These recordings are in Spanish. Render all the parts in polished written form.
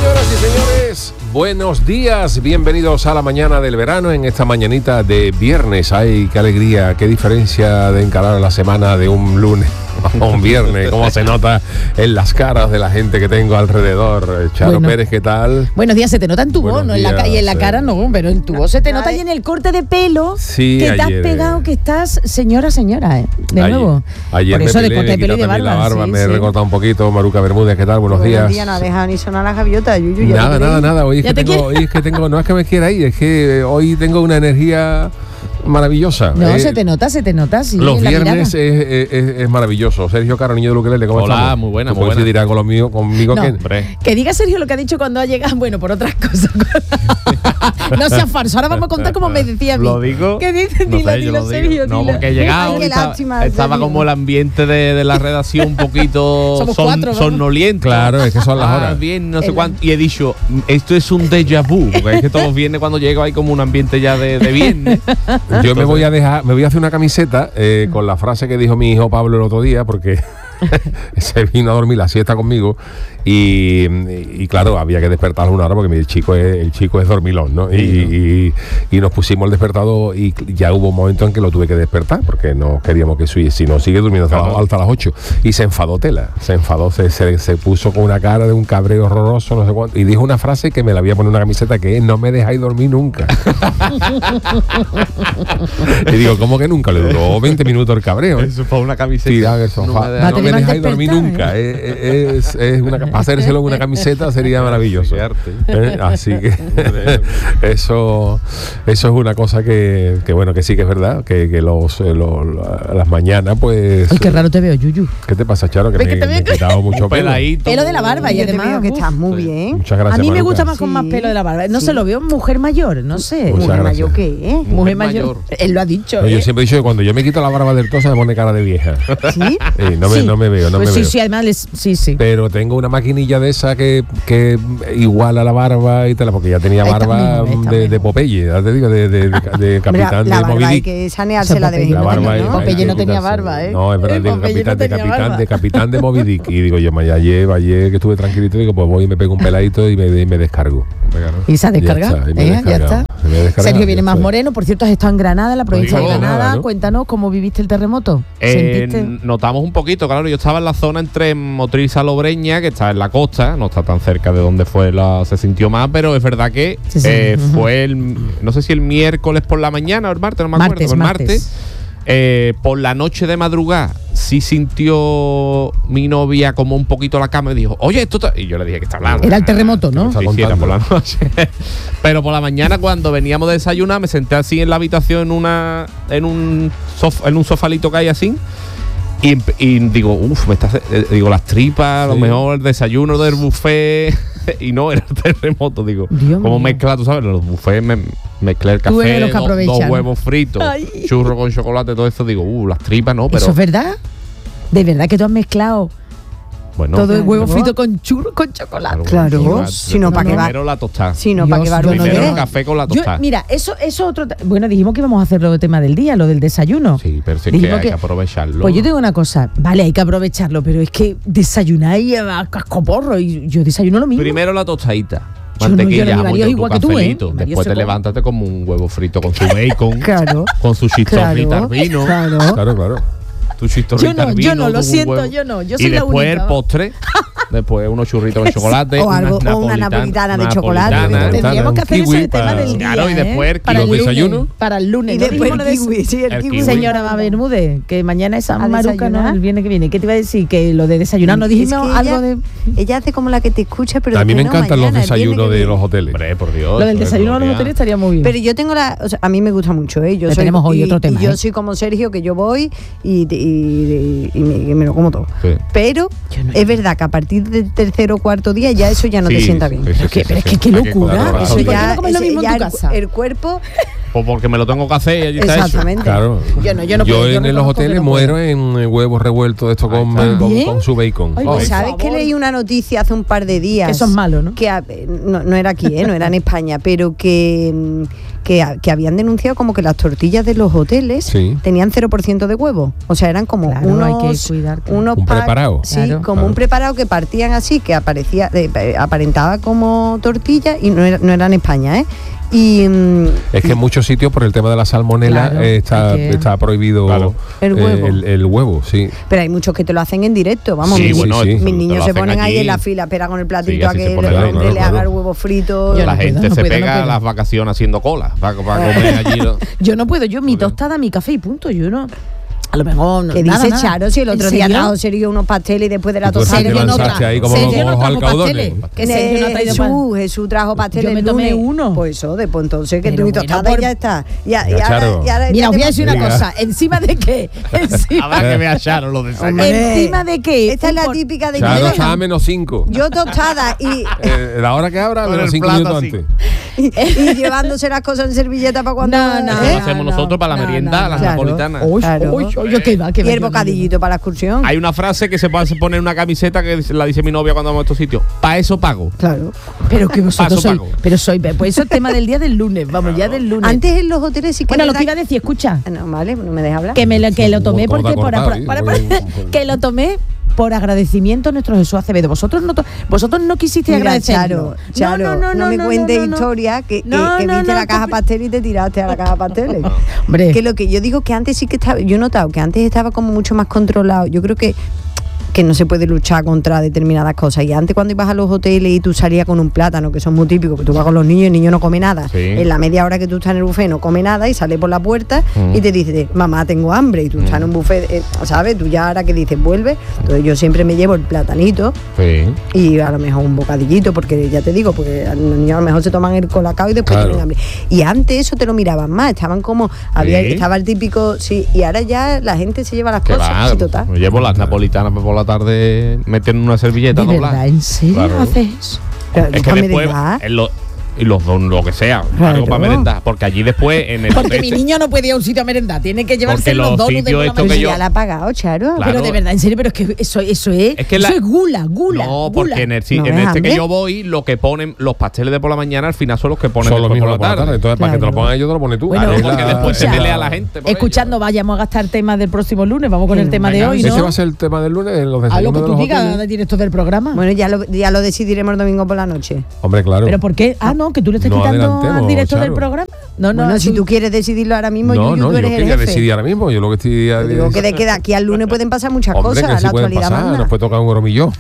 Señoras y señores, buenos días, bienvenidos a la mañana del verano, en esta mañanita de viernes. Ay, qué alegría, qué diferencia de encarar la semana de un lunes a un viernes, cómo se nota en las caras de la gente que tengo alrededor. Charo Pérez, ¿qué tal? Buenos días, se te nota en tu voz, ¿no? En la calle, en la cara no, pero en tu voz se te nota y en el corte de pelo que te has pegado, que estás señora, de nuevo. Ayer por eso me de corte de pelo y de barba. La barba me he recortado un poquito. Maruca Bermúdez, ¿qué tal? Buenos días. Buenos días, no ha dejado ni sonar la gaviota, Yuyu. Nada. Hoy es que tengo, no es que me quiera ir, es que hoy tengo una energía maravillosa. No, se te nota, sí. Los viernes es maravilloso. Sergio Caro, niño de Luquelele, ¿cómo estamos? Hola, muy buena. Pues dirá conmigo no, que... Que diga Sergio lo que ha dicho cuando ha llegado, bueno, por otras cosas. No seas falso, ahora vamos a contar como me decía a mí. ¿Lo digo? ¿Qué dices? No Dilo, Sergio, no, porque he llegado y estaba como el ambiente de la redacción un poquito somnoliento. Claro, es que son las horas. Bien, no sé cuánto. Y he dicho, esto es un déjà vu, porque es que todos viernes cuando llego hay como un ambiente ya de viernes. Yo me voy a hacer una camiseta con la frase que dijo mi hijo Pablo el otro día, porque se vino a dormir la siesta conmigo y claro, había que despertarlo una hora porque el chico es dormilón, ¿no? Y nos pusimos el despertador y ya hubo un momento en que lo tuve que despertar porque no queríamos que si no sigue durmiendo hasta las 8 y se enfadó se puso con una cara de un cabreo horroroso, no sé cuánto, y dijo una frase que me la voy a poner en una camiseta que es: no me dejáis dormir nunca. Y digo, ¿cómo que nunca? Le duró 20 minutos el cabreo. Eso fue una camiseta. No me dejáis dormir nunca. Es hacérselo en una camiseta sería maravilloso. Así que eso es una cosa que bueno, que sí que es verdad, que las mañanas pues... Ay, qué raro te veo, Yuyu. ¿Qué te pasa, Charo? Que me he quitado mucho pelo. Pelo de la barba y además que estás muy bien. Muchas gracias, a mí me Maruca. gusta más con más pelo de la barba. No se lo veo mujer mayor, no sé. ¿Mujer mayor qué? Mujer mayor. Él lo ha dicho. No, yo siempre he dicho que cuando yo me quito la barba del todo se me pone cara de vieja. ¿Sí? No me veo. Sí, además sí. Pero tengo una maquinilla de esa que iguala la barba y tal, porque ya tenía barba de Popeye, ya te digo, de capitán de Moby Dick. Hay que saneársela de vez en cuando, ¿no? Popeye no tenía barba, ¿eh? No, es verdad, de capitán de Moby Dick. Y digo yo, ayer que estuve tranquilito, digo, pues voy y me pego un peladito y me descargo. ¿Y se ha descargado? Ya está. Sergio viene más moreno. Por cierto, has estado en Granada, en la provincia de Granada. ¿No? Cuéntanos cómo viviste el terremoto. Notamos un poquito, claro. Yo estaba en la zona entre Motril y Salobreña, que está en la costa, no está tan cerca de donde se sintió más, pero es verdad que fue no sé si el miércoles por la mañana o el martes, no me acuerdo, el martes. Por la noche de madrugada sí sintió mi novia como un poquito la cama y dijo, oye, esto y yo le dije que está hablando. Era el terremoto, ¿no? Sí, era por la noche. Pero por la mañana, cuando veníamos de desayunar, me senté así en la habitación en un sofalito que hay así. Y digo, digo, las tripas, a lo mejor el desayuno del buffet. Y no, era el terremoto, digo. Como mezclar, tú sabes, los buffets mezclé el café, dos huevos fritos, churro con chocolate, todo eso. Digo, las tripas no, pero... ¿Eso es verdad? ¿De verdad que tú has mezclado todo el huevo frito con churro con chocolate? Claro, si no, ¿para qué va? Primero la tostada. Si no, ¿para qué va? Primero el café con la tostada. Mira, eso otro... Bueno, dijimos que íbamos a hacer lo de tema del día, lo del desayuno. Sí, pero sí que hay que aprovecharlo. Pues yo tengo una cosa. Vale, hay que aprovecharlo, pero es que desayunáis a cascoporro y yo desayuno lo mismo. Primero la tostadita. Mantequilla, igual que tú, ¿eh? Después te levántate como un huevo frito con su bacon, con su chistorrita al vino. Claro. Yo no, lo siento, yo no. Yo soy la única. Y después el postre, después unos churritos de chocolate. O una napolitana de chocolate. Tendríamos que hacer ese tema del día. Claro, y después para el desayuno. Para el lunes. Y después el kiwi, sí, el kiwi. Señora Bermúdez, que mañana es San Maruca, ¿no? El viernes que viene. ¿Qué te iba a decir? Que lo de desayunar, nos dijimos algo de... Ella hace como la que te escucha, pero... A mí me encantan los desayunos de los hoteles. Hombre, por Dios. Lo del desayuno de los hoteles estaría muy bien. Pero yo tengo a mí me gusta mucho, ¿eh? Tenemos hoy otro tema. Yo soy como Sergio, que yo voy y me lo como todo. Sí. Pero es verdad que a partir del tercer o cuarto día ya eso ya no te sienta bien. Pero es que qué locura. Eso ya no comes lo mismo en tu casa. El cuerpo... Pues porque me lo tengo que hacer y allí está exactamente. Claro. Yo en los hoteles muero en huevos revueltos de esto con su bacon. Ay, ¿sabes que leí una noticia hace un par de días? Que eso es malo, ¿no? Que no era aquí, no era en España, pero que que habían denunciado como que las tortillas de los hoteles tenían 0% de huevo. O sea, eran como unos un preparado. Sí, como un preparado que partían así, que aparentaba como tortilla y no eran España, ¿eh? Y es que en muchos sitios por el tema de la salmonela está prohibido el huevo, sí. Pero hay muchos que te lo hacen en directo, vamos. Sí, mis niños se ponen ahí en la fila, esperan con el platito a que el hombre le haga el huevo frito. La gente se pega las vacaciones haciendo cola para comer allí. Yo no puedo, mi tostada, mi café y punto, yo no. A lo mejor no. ¿Qué dice Charo? Si el otro día trajo Sergio unos pasteles y después de la tostada ahí como los alcaudones. Jesús trajo pasteles. Yo me tomé uno. Pues eso, después entonces que tu tostada ya está. Mira, os voy a decir una cosa. ¿Encima de qué? Habrá que ver a Charo lo de ¿Encima de qué? Esta es la típica de Charo estaba -5. Yo tostada y la hora que abra, menos 5 minutos antes. Y llevándose las cosas en servilleta para cuando... No, hacemos nosotros para la merienda, las napolitanas. Y el bocadillito para la excursión. Hay una frase que se puede poner en una camiseta que la dice mi novia cuando vamos a estos sitios. Para eso pago. Claro. Pero que vosotros pues eso es tema del día del lunes. Vamos, ya del lunes. Antes en los hoteles sí que... Bueno, lo que iba a decir, escucha. No, vale, no me deja hablar. Que lo tomé porque que lo tomé por agradecimiento a nuestro Jesús Acevedo. Vosotros no quisisteis agradecerlo. Charo, no me cuentes historia que viste la caja pastel y te tiraste a la caja pasteles. Hombre. Que lo que yo digo que antes sí que estaba, yo he notado que antes estaba como mucho más controlado. Yo creo que no se puede luchar contra determinadas cosas. Y antes cuando ibas a los hoteles y tú salías con un plátano, que son muy típicos, que tú vas con los niños y el niño no come nada. En la media hora que tú estás en el buffet no come nada y sale por la puerta y te dice, mamá, tengo hambre. Y tú estás en un buffet, ¿sabes? Tú ya ahora que dices, vuelve. Entonces yo siempre me llevo el platanito y a lo mejor un bocadillito, porque ya te digo, porque los niños a lo mejor se toman el colacao y después tienen hambre. Y antes eso te lo miraban más, estaban como, estaba el típico, y ahora ya la gente se lleva las cosas. Total. Me llevo las napolitanas por la tarde meten una servilleta doblada. ¿En serio haces? Es que después lo que sea, algo para merendar, porque allí después en el porque mi niño no puede ir a un sitio a merendar, tiene que llevarse los donuts de la mañana. Ya la ha pagado, Charo. Claro. Pero de verdad, en serio, pero es que eso es gula. No, porque en este que yo voy, lo que ponen los pasteles de por la mañana al final son los que ponen por la tarde. Entonces, para que te lo pongan ellos, te lo pones tú. Bueno, porque después se pelea a la gente. Escuchando, vayamos a gastar temas del próximo lunes, vamos con el tema de hoy, ¿no? Ese va a ser el tema del lunes, los desayunos. A lo que tú digas, directo del programa. Bueno, ya lo decidiremos el domingo por la noche. Hombre, claro. ¿Pero por qué? No, que tú le estás quitando al directo del programa. No, si tú quieres decidirlo ahora mismo, yo quería decidir ahora mismo. Yo lo que estoy digo que de aquí al lunes pueden pasar muchas cosas. Que sí, la actualidad manda. Nos puede tocar un euromillón.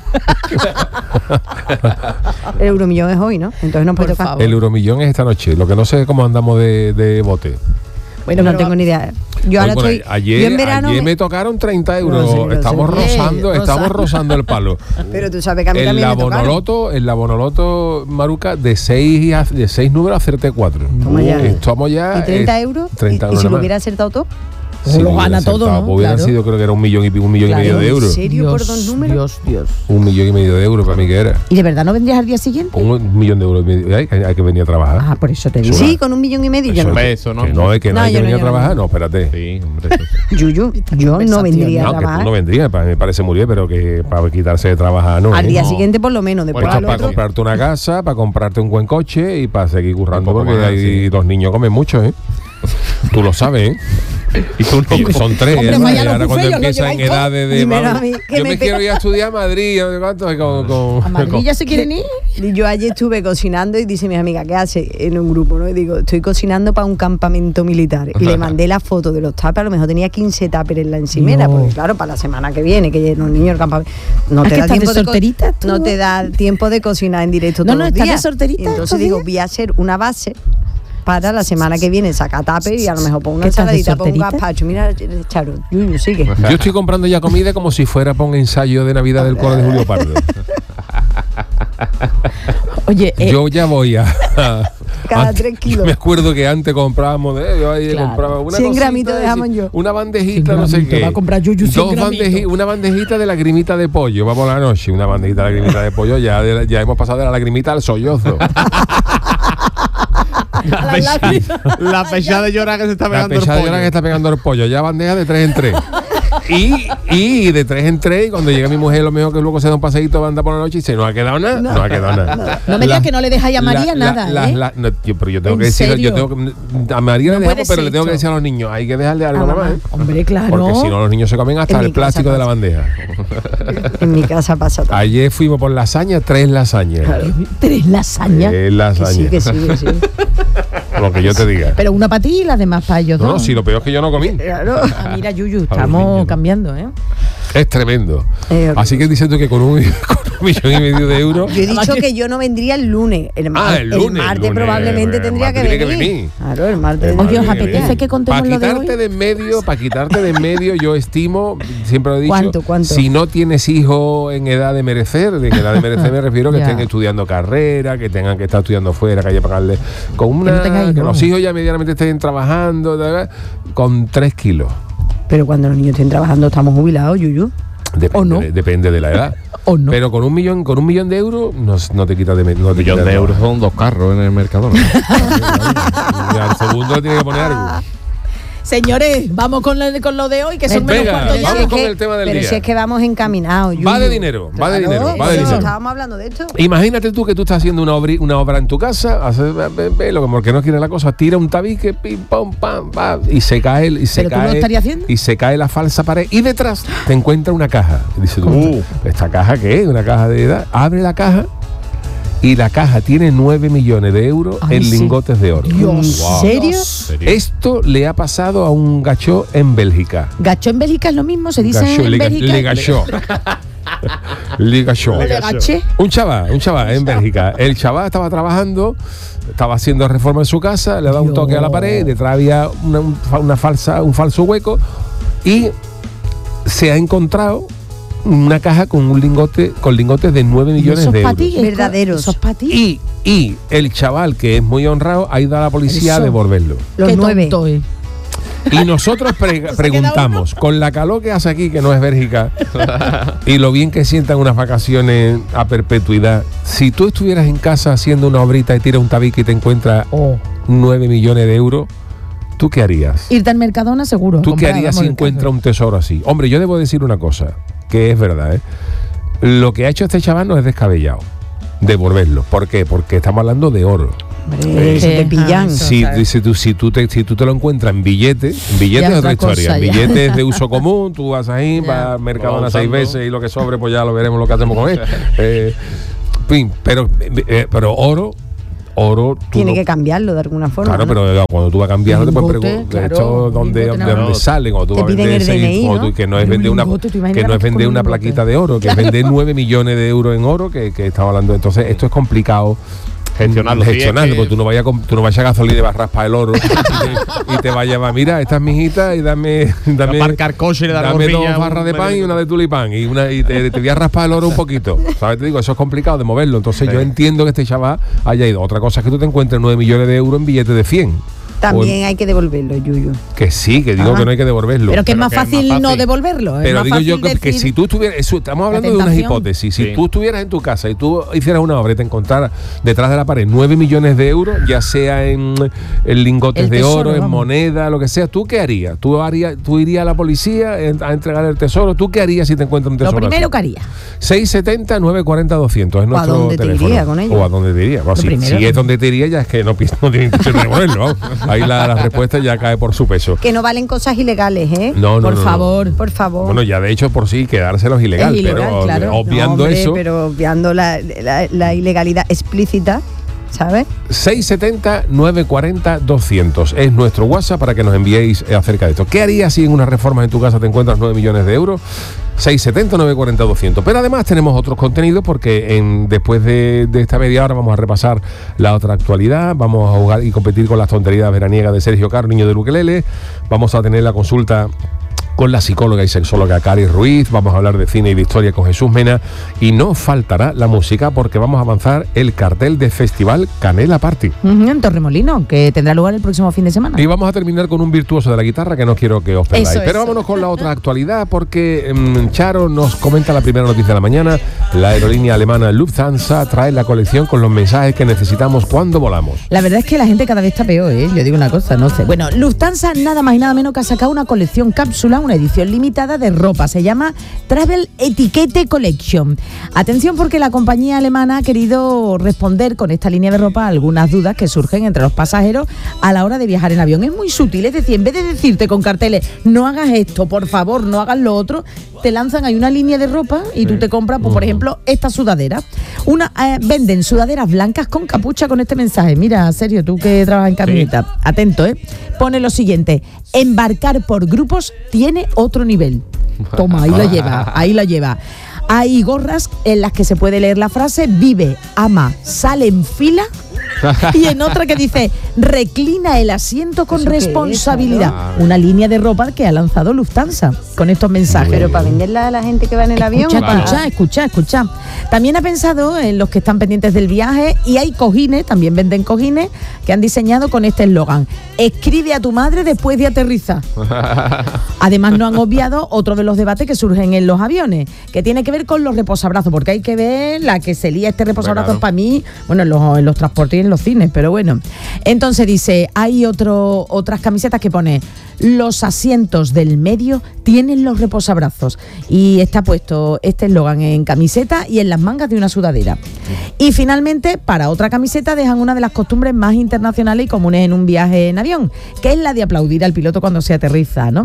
El euromillón es hoy, ¿no? Entonces nos puede tocar. El euromillón es esta noche. Lo que no sé es cómo andamos de bote. Bueno, no tengo ni idea. Yo ahora estoy. Ayer, yo en verano me tocaron 30 euros. Estamos rozando el palo. Pero tú sabes que a mí también me tocaron. En la Bonoloto, Maruca, de 6 números a hacerte 4. Estamos ya. ¿Y 30 euros? 30 euros ¿Y si lo hubiera acertado todo? Si lo gana todo, ¿no? Hubieran sido, creo que era 1 millón y medio de euros. ¿En serio? ¿Por 2 números? Dios. 1 millón y medio de euros para mí que era. ¿Y de verdad no vendrías al día siguiente? 1 millón de euros. Hay que venir a trabajar. Por eso te digo. Sí, con 1 millón y medio. Eso no. No, es que no hay que venir a trabajar. No, espérate. Sí, hombre. Yo no vendría a trabajar. Que tú no vendrías, me parece muy bien, pero que para quitarse de trabajar no. Al día siguiente por lo menos. Después para comprarte una casa, para comprarte un buen coche y para seguir currando, porque hay 2 niños comen mucho, ¿eh? Tú lo sabes, ¿eh? Y tú no, son 3, hombre, y ahora cuando empiezan en edades de... Yo me quiero ir a estudiar a Madrid. ¿A Madrid ya se quieren ir? Yo ayer estuve cocinando y dice mi amiga, ¿qué hace? En un grupo, ¿no? Y digo, estoy cocinando para un campamento militar. Y le mandé la foto de los tuppers, a lo mejor tenía 15 tuppers en la encimera, porque claro, para la semana que viene, que los niños el campamento... No te da tiempo solterita, no te da tiempo de cocinar en directo todos los días. ¿Estás de solterita? Y entonces digo, voy a hacer una base para la semana que viene, saca tupper y a lo mejor pongo una ensaladita, pongo un gazpacho. Mira, Charo, sigue. Yo estoy comprando ya comida como si fuera para un ensayo de Navidad del coro de Julio Pardo. Oye, yo ya voy a cada 3 kilos. Me acuerdo que antes comprábamos, yo ahí compraba una 100 gramitos de jamón yo. Una bandejita, no sé qué. Va a comprar una bandejita de lagrimita de pollo, vamos a la noche, una bandejita de lagrimita de pollo, ya hemos pasado de la lagrimita al sollozo. La pechada de llorar que se está pegando el pollo. La pechada de llorar que está pegando el pollo, ya bandeja de 3 en 3. Y de 3 en 3, cuando llega mi mujer, lo mejor que luego se da un paseíto, va a andar por la noche y dice, no ha quedado nada, no ha quedado nada. No me digas que no le dejáis a María nada, pero yo tengo que decir, a María le dejamos, pero le tengo que decir a los niños, hay que dejarle algo nada más. Hombre, claro. Porque si no, los niños se comen hasta el plástico de la bandeja. En mi casa pasa todo. Ayer fuimos por lasaña, 3 lasañas. ¿3 lasañas? 3 lasañas. Que sí. Lo que yo te diga. Pero una para ti y las demás para ellos. No, si lo peor es que yo no comí. Claro. Mira, Yuyu, estamos cambiando, ¿eh? Es tremendo. Así que dices tú que con un 1,5 millón de euros. Yo he dicho que yo no vendría el lunes. El martes probablemente tendría que venir. Claro, el martes. Oye, ¿os apetece que contemos lo de hoy? Para quitarte de en medio, yo estimo, siempre lo he dicho, ¿Cuánto? Si no tienes hijos en edad de merecer me refiero a que estén estudiando carrera, que tengan que estar estudiando fuera, que haya que pagarle con una, que los hijos ya medianamente estén trabajando, con 3 kilos. Pero cuando los niños estén trabajando estamos jubilados, Yuyu. Depende de la edad. ¿O no? Pero con un millón de euros no te quitas de medio. Un millón de euros son 2 carros en el Mercadona. Y al segundo tiene que poner algo. Señores, vamos con lo de hoy, que son menos cuarto ya. Vamos con el tema del día. Pero si es que vamos encaminados. Va de dinero. Estábamos hablando de esto. Imagínate tú que tú estás haciendo una obra en tu casa, lo que porque no quiere la cosa, tira un tabique, pim, pam, pam, y se cae, y se cae la falsa pared, y detrás te encuentra una caja. Y dices tú, ¿esta caja qué es? ¿Una caja de edad? Abre la caja. Y la caja tiene 9 millones de euros en lingotes de oro. Dios, Wow. ¿Serio? Esto le ha pasado a un gachó en Bélgica. ¿Gachó en Bélgica es lo mismo? ¿Se dice Gachó, en Bélgica? Le gachó. Le gachó. ¿Le gaché? Un chaval en Bélgica. El chaval estaba trabajando, estaba haciendo reforma en su casa, le da un toque a la pared, detrás había un falso hueco y se ha encontrado una caja con lingotes de 9 millones de euros. Verdaderos. ¿Esos para ti? Y el chaval, que es muy honrado, ha ido a la policía a devolverlo. Los 9. Y nosotros preguntamos, con la calor que hace aquí, que no es Bélgica, y lo bien que sientan unas vacaciones a perpetuidad, si tú estuvieras en casa haciendo una obrita y tiras un tabique y te encuentras 9 millones de euros, ¿tú qué harías? Irte al Mercadona seguro. ¿Tú qué harías si encuentras un tesoro así? Hombre, yo debo decir una cosa, que es verdad, ¿eh? Lo que ha hecho este chaval no es descabellado, devolverlo. ¿Por qué? Porque estamos hablando de oro. Hombre, se te pillan. Si tú te lo encuentras en billetes es otra historia. En billetes de uso común, tú vas ahí, vas al Mercadona 6 veces y lo que sobre, pues ya lo veremos lo que hacemos con él. Pero oro tiene que cambiarlo de alguna forma. Claro, pero cuando tú vas a cambiarlo te puedes preguntar de dónde sale, cuando tú vas a vender el DNI, que no es vender una plaquita de oro, que es vender 9 millones de euros en oro, que estamos hablando. Entonces esto es complicado gestionarlo, porque tú no vayas a gasolina y vas a raspar el oro y te vayas a llevar, mira, esta es mi hijita y dame aparcar coche y le dame 2 barras de pan y una de tulipán y te voy a raspar el oro un poquito, ¿sabes? Te digo, eso es complicado de moverlo. Entonces yo entiendo que este chaval haya ido. Otra cosa es que tú te encuentres 9 millones de euros en billetes de 100. También hay que devolverlo, Yuyu. Que sí, que digo que no hay que devolverlo. Pero que es más fácil no devolverlo. Pero digo yo que si tú estuvieras, estamos hablando de unas hipótesis, si tú estuvieras en tu casa y tú hicieras una obra y te encontraras detrás de la pared 9 millones de euros, ya sea en lingotes de oro, en moneda, lo que sea, ¿tú qué harías? ¿Tú irías a la policía a entregar el tesoro? ¿Tú qué harías si te encuentras un tesoro? Lo primero que haría. 670 940 200 es nuestro teléfono. ¿A dónde te iría con ello? O a dónde te iría. Bueno, si es donde te iría, ya es que no tiene intención de devolverlo. Ahí la respuesta ya cae por su peso. Que no valen cosas ilegales, ¿eh? No, por favor. Por favor. Bueno, ya de hecho por sí quedárselos ilegal, pero claro. obviando eso. Pero obviando la ilegalidad explícita, ¿sabes? 670 940 200 es nuestro WhatsApp para que nos enviéis acerca de esto. ¿Qué harías si en unas reformas en tu casa te encuentras 9 millones de euros? 670 940 200. Pero además tenemos otros contenidos porque después de esta media hora vamos a repasar la otra actualidad, vamos a jugar y competir con las tonterías veraniegas de Sergio Caro, niño del ukelele, vamos a tener la consulta con la psicóloga y sexóloga Cari Ruiz, vamos a hablar de cine y de historia con Jesús Mena y no faltará la música porque vamos a avanzar el cartel de Festival Canela Party. En Torremolino, que tendrá lugar el próximo fin de semana. Y vamos a terminar con un virtuoso de la guitarra que no quiero que os perdáis. Pero vámonos con la otra actualidad porque Charo nos comenta la primera noticia de la mañana. La aerolínea alemana Lufthansa trae la colección con los mensajes que necesitamos cuando volamos. La verdad es que la gente cada vez está peor, ¿eh? Yo digo una cosa, no sé. Bueno, Lufthansa nada más y nada menos que ha sacado una colección cápsula, una edición limitada de ropa. Se llama Travel Etiquette Collection. Atención, porque la compañía alemana ha querido responder con esta línea de ropa a algunas dudas que surgen entre los pasajeros a la hora de viajar en avión. Es muy sutil, es decir, en vez de decirte con carteles, no hagas esto, por favor, no hagas lo otro, te lanzan ahí una línea de ropa y tú te compras, pues, por ejemplo, esta sudadera. Venden sudaderas blancas con capucha con este mensaje. Mira, serio, tú que trabajas en camioneta, atento, pone lo siguiente: embarcar por grupos tiene otro nivel. Toma, ahí la lleva. Hay gorras en las que se puede leer la frase vive, ama, sale en fila. Y en otra que dice reclina el asiento con responsabilidad. Una línea de ropa que ha lanzado Lufthansa con estos mensajes. Pero para venderla a la gente que va en el avión. Escucha. También ha pensado en los que están pendientes del viaje, y hay cojines, también venden cojines, que han diseñado con este eslogan: escribe a tu madre después de aterrizar. Además, no han obviado otro de los debates que surgen en los aviones, que tiene que ver con los reposabrazos, porque hay que ver la que se lía este reposabrazos para mí, bueno, en los transportes y en los cines, pero bueno. Entonces dice, hay otras camisetas que pone: los asientos del medio tienen los reposabrazos, y está puesto este eslogan en camiseta y en las mangas de una sudadera. Y finalmente, para otra camiseta dejan una de las costumbres más internacionales y comunes en un viaje en avión, que es la de aplaudir al piloto cuando se aterriza, ¿no?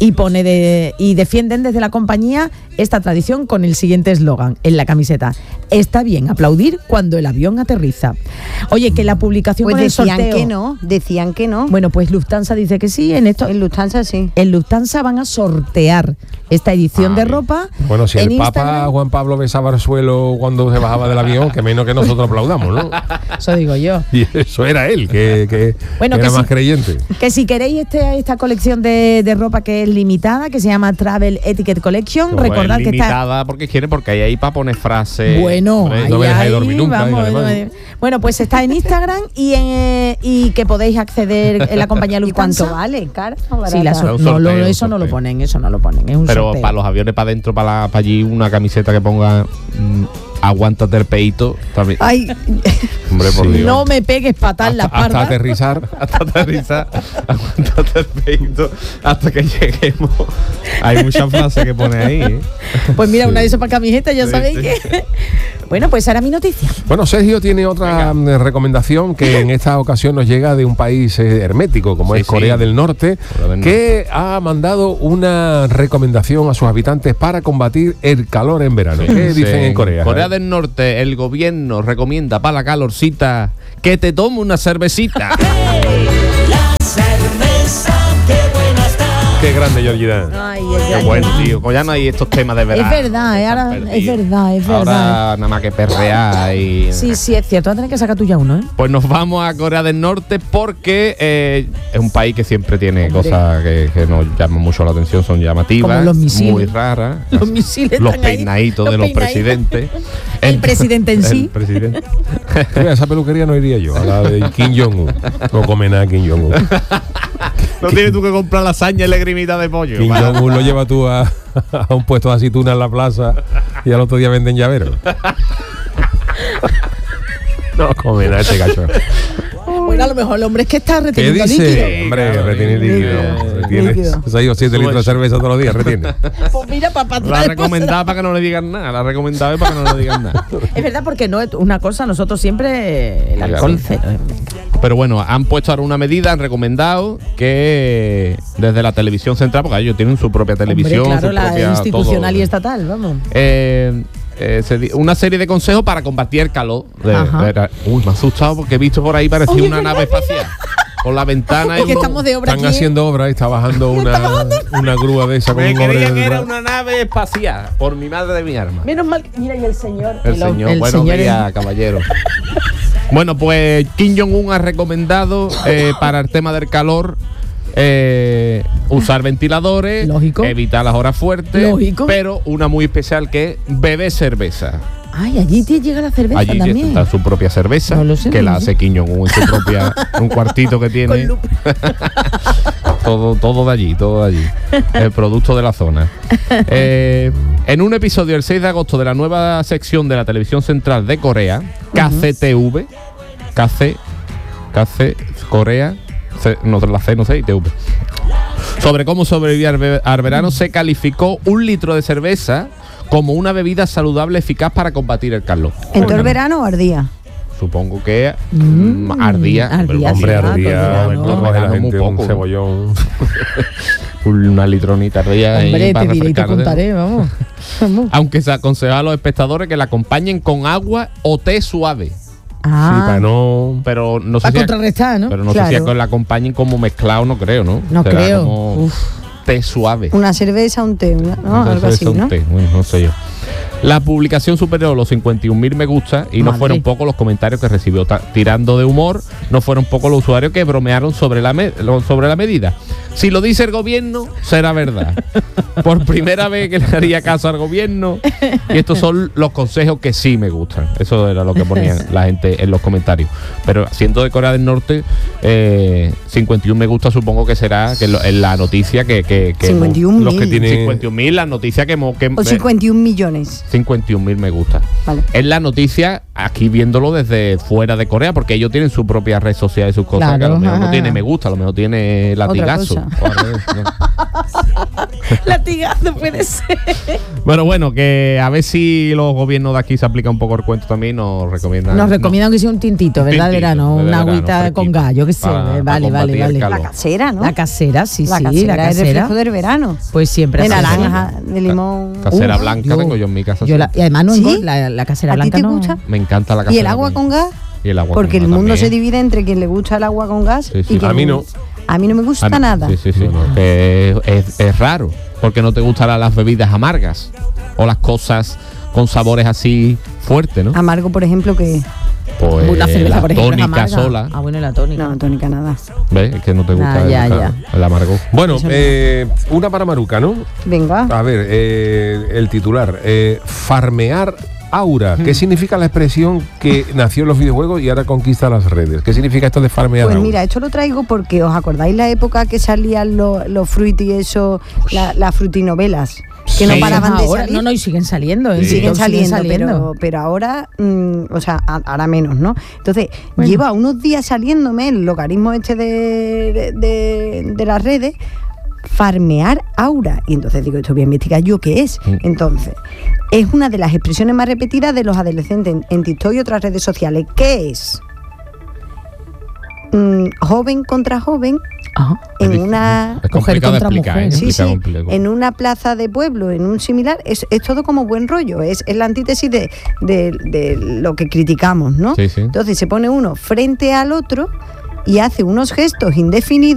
Y defienden desde la compañía esta tradición con el siguiente eslogan en la camiseta: está bien aplaudir cuando el avión aterriza. Oye, que la publicación pues con el sorteo... decían que no. Bueno, pues Lufthansa dice que sí. En Lufthansa sí. En Lufthansa van a sortear esta edición de ropa. Bueno, si el Papa Juan Pablo besaba el suelo cuando se bajaba del avión, que menos que nosotros aplaudamos, ¿no? Eso digo yo. Y eso era él, que era más creyente. Que si queréis esta colección de ropa que es limitada, que se llama Travel Etiquette Collection, recordad que está... limitada porque hay ahí para poner frases. Bueno, no me dejáis dormir nunca. Bueno, pues está en Instagram y que podéis acceder en la compañía Lufthansa. ¿Y cuánto vale? ¿Cara o barata? Sí, eso no lo ponen, es un Pero sorteo. para los aviones, para adentro, para allí, una camiseta que ponga aguántate el peito también. Ay, hombre, por Dios. No me pegues patas la parda. Hasta aterrizar, aguántate el peito hasta que lleguemos. Hay muchas frases que pone ahí. Pues mira, una de esas para camiseta, ya sabéis que... Bueno, pues ahora mi noticia. Bueno, Sergio tiene otra recomendación que en esta ocasión nos llega de un país hermético, como es Corea del Norte, que ha mandado una recomendación a sus habitantes para combatir el calor en verano. ¿Qué dicen en Corea? Corea del Norte, el gobierno recomienda para la calorcita que te tome una cervecita. La cerveza, qué buena está. Qué grande, Georgina. Qué bueno, tío. Pues ya no hay estos temas de verano. Es verdad, es verdad. Ahora nada más que perrear y... Sí, es cierto. Vas a tener que sacar tú ya uno, ¿eh? Pues nos vamos a Corea del Norte porque es un país que siempre tiene cosas que nos llaman mucho la atención, son llamativas, como los misiles. Muy raras. Los misiles. Los peinaditos de los presidentes. El presidente en sí. El presidente. Mira, esa peluquería no iría yo, a la de Kim Jong-un. No come nada Kim Jong-un. No tienes tú que comprar lasaña y lagrimita de pollo. Kim Jong-un lo lleva tú a un puesto de aceitunas en la plaza y al otro día venden llaveros. No come nada ese cacho. Bueno, a lo mejor el hombre es que está reteniendo líquido. ¿Qué dice? Hombre, retiene líquido. Se ha ido 7 litros de cerveza todos los días, retiene. Pues mira, papá. La recomendaba para que no le digan nada. La recomendaba para que no le digan nada. Es verdad, porque no es una cosa, nosotros siempre el alcohol cero. Pero bueno, han puesto ahora una medida, han recomendado que desde la televisión central, porque ellos tienen su propia televisión. Hombre, claro, su la propia, institucional todo, y estatal, vamos. Una serie de consejos para combatir el calor. Uy, me ha asustado porque he visto por ahí parecía una nave espacial. Con la ventana. Es que estamos de obra. Están haciendo obra y está bajando una grúa de esa. Me creía que era una nave espacial, por mi madre de mi arma. Menos mal, mira, y el señor. El señor, buenos días, caballero. Bueno, pues Kim Jong-un ha recomendado para el tema del calor usar ventiladores, lógico, evitar las horas fuertes, lógico, pero una muy especial que es beber cerveza. Ay, allí te llega la cerveza allí también. Está su propia cerveza, no sé, que la hace Kim Jong-un en su propia, un cuartito que tiene. todo de allí, el producto de la zona. En un episodio el 6 de agosto de la nueva sección de la televisión central de Corea, KCTV, Corea, no, la C no sé, y TV, Sobre cómo sobrevivir al verano, se calificó 1 litro de cerveza como una bebida saludable eficaz para combatir el calor. ¿En todo el verano o ardía? Supongo que ardía. ardía, Hombre, sí, ardía, todo el verano. coge la Muy gente poco, un ¿no? cebollón. Una litronita ardía. ahí Hombre, para te diré y te refrescarse. contaré, vamos. Vamos. Aunque se aconseja a los espectadores que la acompañen con agua o té suave. Sí, para no... Pero no sé Para si contrarrestar, ¿no? pero no Claro. sé si la acompañen como mezclado, no creo, ¿no? No Será creo. como Uf. té suave. Una cerveza, un té, ¿no? Entonces, Algo así, un ¿no? té, bueno, no sé yo. La publicación superó los 51.000 me gusta y no Madre. fueron pocos los comentarios que recibió. Tirando de humor, no fueron pocos los usuarios que bromearon sobre la medida. Si lo dice el gobierno, será verdad. Por primera vez que le haría caso al gobierno. Y estos son los consejos que sí me gustan. Eso era lo que ponían la gente en los comentarios. Pero siendo de Corea del Norte, 51 me gusta supongo que será que en la noticia que 51.000. los que tienen... 51.000, la noticia que O 51 millones. 51.000 me gusta. Vale. Es la noticia aquí viéndolo desde fuera de Corea, porque ellos tienen su propia red social y sus cosas, Claro, que a lo mejor no ajá. tiene me gusta, a lo mejor tiene latigazo. cosa. O al revés, ¿no? Latigazo puede ser. Bueno, que a ver si los gobiernos de aquí se aplican un poco el cuento también, nos recomiendan. Nos recomiendan que sea un tintito, Un ¿verdad? De tintito, verano, de una verano, agüita fresquito. con gallo, que sé. Para Vale, combatir el calor. La casera, ¿no? La casera, sí, La sí, casera, la es el casera. reflejo del verano. Pues siempre De así. naranja, de limón. Casera Uf, blanca tengo yo en mi casa. Yo sí. y además no ¿Sí? engorda, la casera ¿A ti blanca te no. gusta? Me encanta la casera ¿Y el agua con gas? Y el agua Porque con el gas mundo se también. divide entre quien le gusta el agua con gas Sí, sí. y quien A mí no. A mí no me gusta Ah, no. nada. Sí, sí, sí. No, no. Que es raro, porque no te gustarán las bebidas amargas o las cosas con sabores así fuertes, ¿no? Amargo, por ejemplo, que... Pues Una cerveza, la por ejemplo, es tónica amarga. sola. Ah, bueno, la tónica. No, tónica nada. ¿Ves? Es que no te gusta Ah, ya, el amargo. Bueno, Eso no. una para Maruca, ¿no? Venga. A ver, el titular. Farmear aura. ¿Qué significa la expresión que nació en los videojuegos y ahora conquista las redes? ¿Qué significa esto de farmear Pues aura? mira, esto lo traigo porque os acordáis la época que salían los fruity y eso, las frutinovelas, que no Sí. paraban de Ahora, salir. no, y siguen saliendo. Sí. en Siguen TikTok saliendo, pero ahora, o sea, ahora menos, ¿no? Entonces, lleva unos días saliéndome el logaritmo este de las redes, farmear aura. Y entonces digo, esto voy a investigar yo qué es. Entonces, es una de las expresiones más repetidas de los adolescentes en TikTok y otras redes sociales. ¿Qué es? Joven contra joven Ajá. en una... Es complicado de contra explicar, mujer. ¿eh? Sí, Explicar sí, complicado. en una plaza de pueblo, en un similar, es todo como buen rollo, es la antítesis de lo que criticamos, ¿no? Sí, sí. Entonces se pone uno frente al otro y hace unos gestos indefinidos